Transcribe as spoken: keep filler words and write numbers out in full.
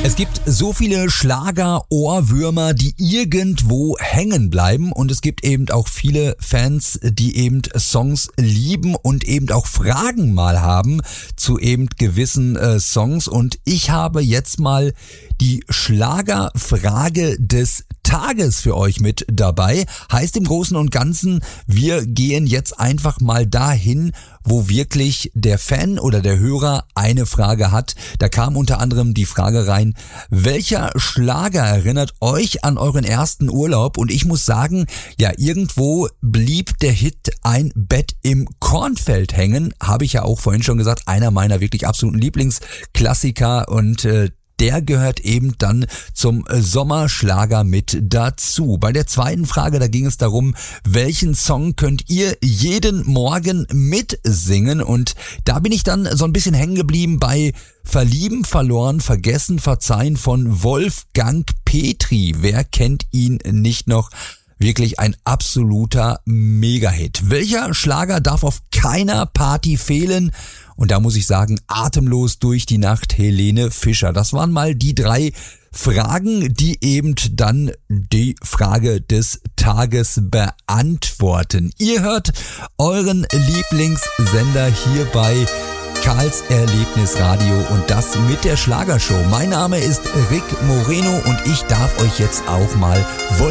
Es gibt so viele Schlager-Ohrwürmer, die irgendwo hängen bleiben, und es gibt eben auch viele Fans, die eben Songs lieben und eben auch Fragen mal haben zu eben gewissen äh, Songs, und ich habe jetzt mal die Schlagerfrage des Tages für euch mit dabei. Heißt im Großen und Ganzen, wir gehen jetzt einfach mal dahin, wo wirklich der Fan oder der Hörer eine Frage hat. Da kam unter anderem die Frage rein: Welcher Schlager erinnert euch an euren ersten Urlaub? Und ich muss sagen, ja, irgendwo blieb der Hit Ein Bett im Kornfeld hängen. Habe ich ja auch vorhin schon gesagt, einer meiner wirklich absoluten Lieblingsklassiker, und äh, der gehört eben dann zum Sommerschlager mit dazu. Bei der zweiten Frage, da ging es darum, welchen Song könnt ihr jeden Morgen mitsingen? Und da bin ich dann so ein bisschen hängen geblieben bei Verlieben, verloren, vergessen, verzeihen von Wolfgang Petri. Wer kennt ihn nicht noch? Wirklich ein absoluter Mega-Hit. Welcher Schlager darf auf keiner Party fehlen? Und da muss ich sagen, Atemlos durch die Nacht, Helene Fischer. Das waren mal die drei Fragen, die eben dann die Frage des Tages beantworten. Ihr hört euren Lieblingssender hier bei Karls Erlebnisradio, und das mit der Schlagershow. Mein Name ist Rick Moreno und ich darf euch jetzt auch mal Wolfgang